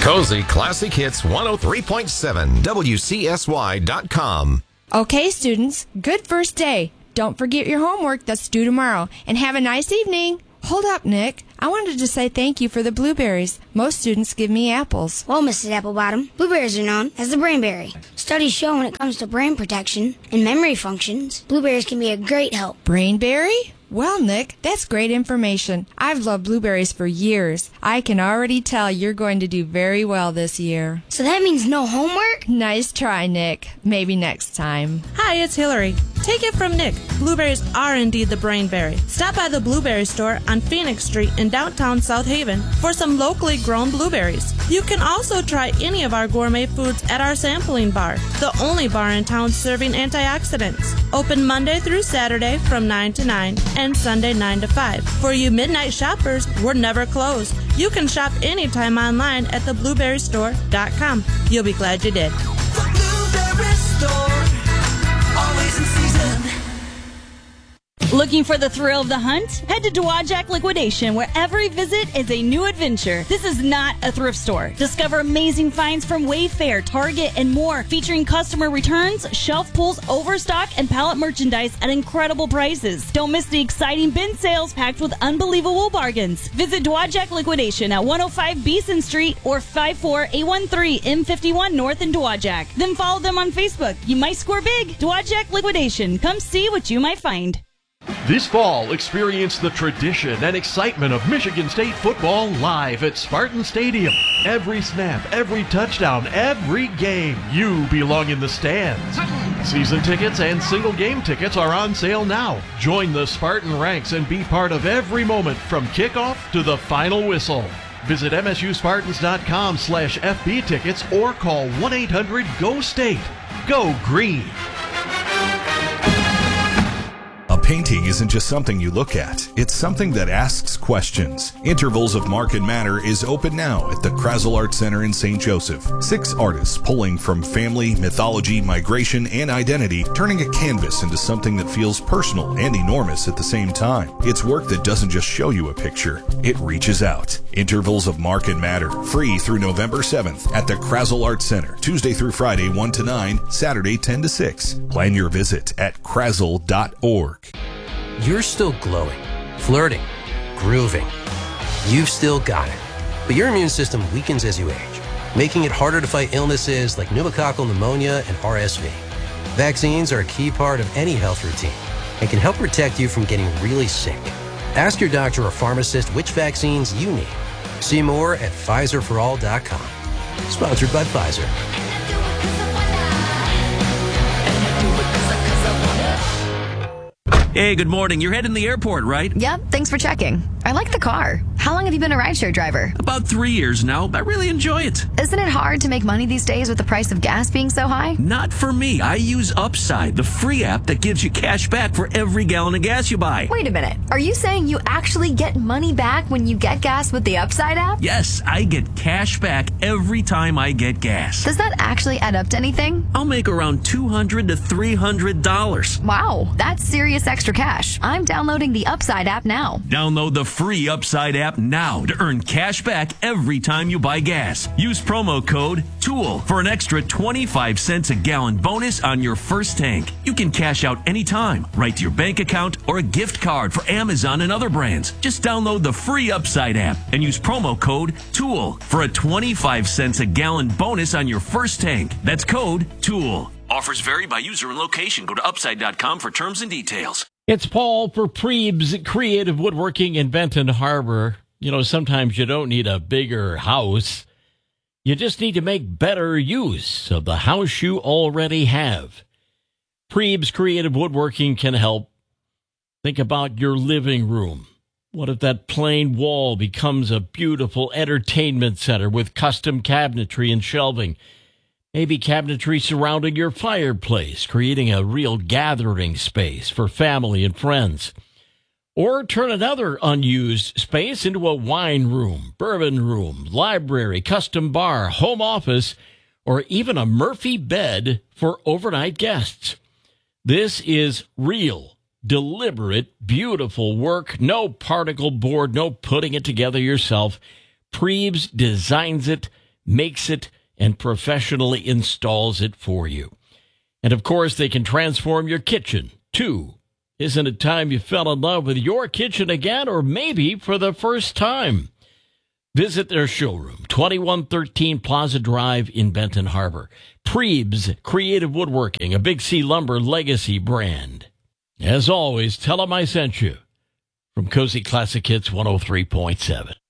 Cozy Classic Hits 103.7 WCSY.com. Okay, students, good first day. Don't forget your homework that's due tomorrow. And have a nice evening. Hold up, Nick. I wanted to say thank you for the blueberries. Most students give me apples. Well, Mrs. Applebottom, blueberries are known as the brainberry. Studies show when it comes to brain protection and memory functions, blueberries can be a great help. Brainberry? Well, Nick, that's great information. I've loved blueberries for years. I can already tell you're going to do very well this year. So that means no homework? Nice try, Nick. Maybe next time. Hi, it's Hillary. Take it from Nick. Blueberries are indeed the brainberry. Stop by the Blueberry Store on Phoenix Street in downtown South Haven for some locally grown blueberries. You can also try any of our gourmet foods at our sampling bar, the only bar in town serving antioxidants. Open Monday through Saturday from 9 to 9 and Sunday 9 to 5. For you midnight shoppers, we're never closed. You can shop anytime online at theblueberrystore.com. You'll be glad you did. The Blueberry Store, always in season. Looking for the thrill of the hunt? Head to Dowagiac Liquidation, where every visit is a new adventure. This is not a thrift store. Discover amazing finds from Wayfair, Target, and more, featuring customer returns, shelf pulls, overstock, and pallet merchandise at incredible prices. Don't miss the exciting bin sales packed with unbelievable bargains. Visit Dowagiac Liquidation at 105 Beeson Street or 54813 M51 North in Dowagiac. Then follow them on Facebook. You might score big. Dowagiac Liquidation. Come see what you might find. This fall, experience the tradition and excitement of Michigan State football live at Spartan Stadium. Every snap, every touchdown, every game, you belong in the stands. Season tickets and single game tickets are on sale now. Join the Spartan ranks and be part of every moment from kickoff to the final whistle. Visit MSUSpartans.com/FB tickets or call 1-800-GO-STATE. Go Green! A painting isn't just something you look at. It's something that asks questions. Intervals of Mark and Matter is open now at the Krasel Art Center in St. Joseph. 6 artists pulling from family, mythology, migration, and identity, turning a canvas into something that feels personal and enormous at the same time. It's work that doesn't just show you a picture. It reaches out. Intervals of Mark and Matter, free through November 7th at the Krasel Art Center, Tuesday through Friday 1 to 9, Saturday 10 to 6. Plan your visit at krasel.org. You're still glowing, flirting, grooving. You've still got it. But your immune system weakens as you age, making it harder to fight illnesses like pneumococcal pneumonia and RSV. Vaccines are a key part of any health routine and can help protect you from getting really sick. Ask your doctor or pharmacist which vaccines you need. See more at PfizerForAll.com. Sponsored by Pfizer. Hey, good morning. You're heading to the airport, right? Yep, thanks for checking. I like the car. How long have you been a rideshare driver? About 3 years now. I really enjoy it. Isn't it hard to make money these days with the price of gas being so high? Not for me. I use Upside, the free app that gives you cash back for every gallon of gas you buy. Wait a minute. Are you saying you actually get money back when you get gas with the Upside app? Yes, I get cash back every time I get gas. Does that actually add up to anything? I'll make around $200 to $300. Wow, that's serious extra cash. I'm downloading the Upside app now. Download the free Upside app now to earn cash back every time you buy gas. Use promo code TOOL for an extra 25 cents a gallon bonus on your first tank. You can cash out anytime, right to your bank account or a gift card for Amazon and other brands. Just download the free Upside app and use promo code TOOL for a 25 cents a gallon bonus on your first tank. That's code TOOL. Offers vary by user and location. Go to upside.com for terms and details. It's Paul for Prebes Creative Woodworking in Benton Harbor. You know, sometimes you don't need a bigger house. You just need to make better use of the house you already have. Prebes Creative Woodworking can help. Think about your living room. What if that plain wall becomes a beautiful entertainment center with custom cabinetry and shelving? Maybe cabinetry surrounding your fireplace, creating a real gathering space for family and friends. Or turn another unused space into a wine room, bourbon room, library, custom bar, home office, or even a Murphy bed for overnight guests. This is real, deliberate, beautiful work. No particle board, no putting it together yourself. Prebes designs it, makes it and professionally installs it for you. And of course, they can transform your kitchen, too. Isn't it time you fell in love with your kitchen again, or maybe for the first time? Visit their showroom, 2113 Plaza Drive in Benton Harbor. Prebes Creative Woodworking, a Big C Lumber legacy brand. As always, tell them I sent you from Cozy Classic Hits 103.7.